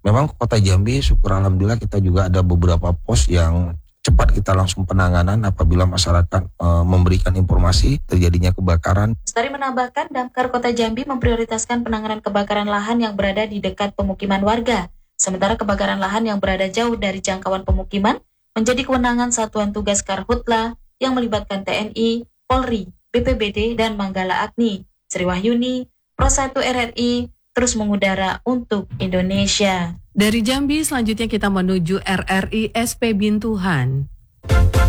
Memang Kota Jambi, syukur alhamdulillah kita juga ada beberapa pos yang cepat kita langsung penanganan apabila masyarakat memberikan informasi terjadinya kebakaran. Lestari menambahkan, Damkar Kota Jambi memprioritaskan penanganan kebakaran lahan yang berada di dekat pemukiman warga. Sementara kebakaran lahan yang berada jauh dari jangkauan pemukiman menjadi kewenangan Satuan Tugas Karhutla yang melibatkan TNI, Polri, BPBD, dan Manggala Agni. Sri Wahyuni, Pro 1 RRI, terus mengudara untuk Indonesia. Dari Jambi, selanjutnya kita menuju RRI SP Bintuhan.